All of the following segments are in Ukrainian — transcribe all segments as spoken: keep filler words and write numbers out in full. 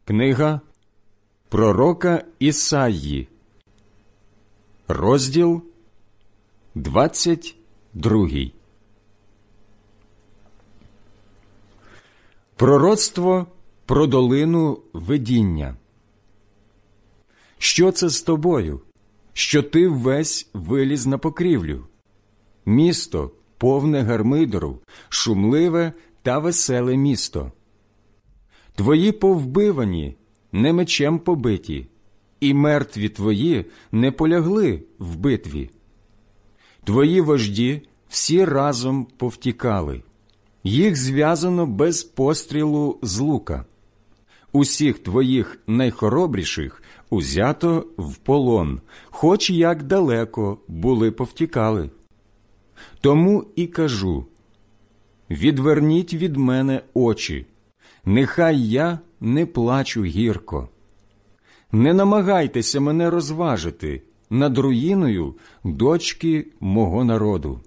Книга пророка Ісаї, розділ двадцять другий. Пророцтво про долину видіння. Що це з тобою, що ти весь виліз на покрівлю? Місто, повне гармидору, шумливе та веселе місто. Твої повбивані, не мечем побиті, і мертві твої не полягли в битві. Твої вожді всі разом повтікали, їх зв'язано без пострілу з лука. Усіх твоїх найхоробріших узято в полон, хоч як далеко були повтікали. Тому і кажу: відверніть від мене очі, нехай я не плачу гірко. Не намагайтеся мене розважити над руїною дочки мого народу.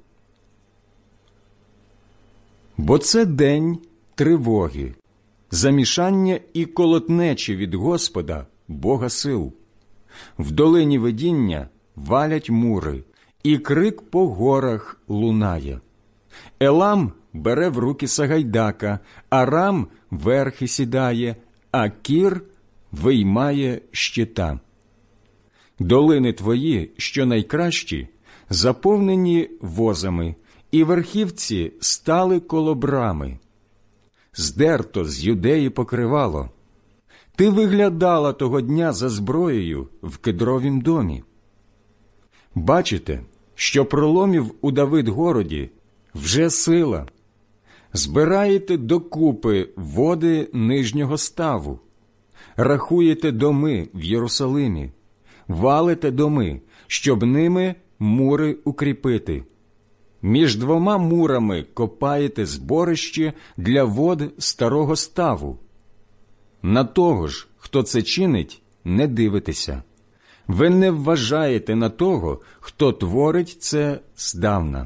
Бо це день тривоги, замішання і колотнечі від Господа, Бога сил. В долині видіння валять мури, і крик по горах лунає. Елам бере в руки Сагайдака, Арам верхи сідає, а Кір виймає щита. Долини твої, що найкращі, заповнені возами, і верхівці стали коло брами. Здерто з Юдеї покривало. Ти виглядала того дня за зброєю в кедровім домі. Бачите, що проломів у Давид-городі вже сила. Збираєте докупи води нижнього ставу, рахуєте доми в Єрусалимі, валите доми, щоб ними мури укріпити. Між двома мурами копаєте зборище для вод старого ставу. На того ж, хто це чинить, не дивитеся. Ви не вважаєте на того, хто творить це здавна.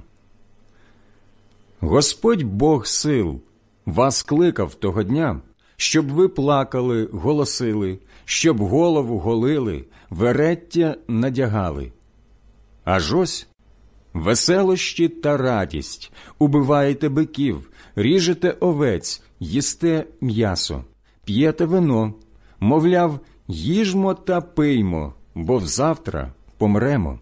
Господь Бог сил вас кликав того дня, щоб ви плакали, голосили, щоб голову голили, вереття надягали. Аж ось веселощі та радість, убиваєте биків, ріжете овець, їсте м'ясо, п'єте вино, мовляв, їжмо та пиймо, бо взавтра помремо.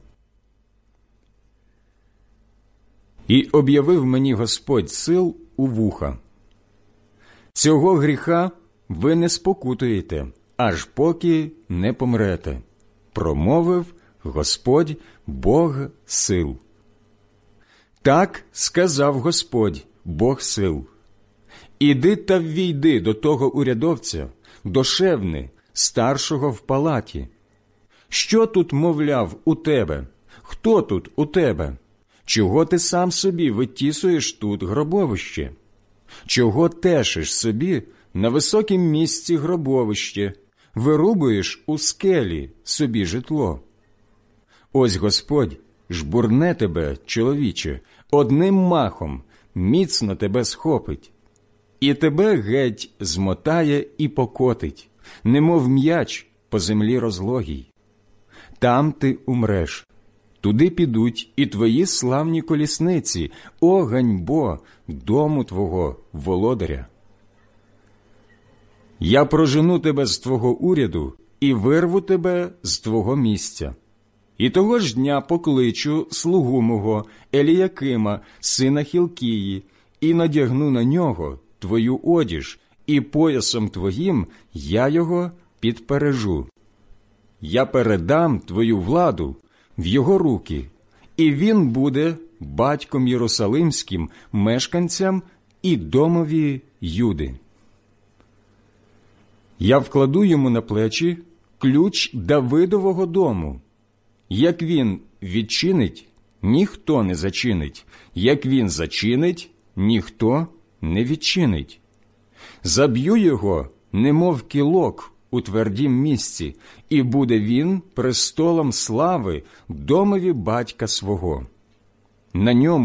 І об'явив мені Господь сил у вуха: цього гріха ви не спокутуєте, аж поки не помрете, промовив Господь Бог сил. Так сказав Господь Бог сил: іди та ввійди до того урядовця, до Шевни, старшого в палаті. Що тут, мовляв, у тебе? Хто тут у тебе? Чого ти сам собі витісуєш тут гробовище? Чого тешиш собі на високім місці гробовище, вирубуєш у скелі собі житло? Ось Господь жбурне тебе, чоловіче, одним махом, міцно тебе схопить, і тебе геть змотає і покотить, немов м'яч по землі розлогій. Там ти умреш. Туди підуть і твої славні колісниці, о ганьбо дому твого володаря. Я прожену тебе з твого уряду і вирву тебе з твого місця. І того ж дня покличу слугу мого Еліякима, сина Хілкії, і надягну на нього твою одіж, і поясом твоїм я його підпережу. Я передам твою владу в його руки, і він буде батьком єрусалимським мешканцям і домові Юди. Я вкладу йому на плечі ключ Давидового дому. Як він відчинить, ніхто не зачинить, як він зачинить, ніхто не відчинить. Заб'ю його, немов кілок, у твердім місці, і буде він престолом слави домові батька свого. На ньому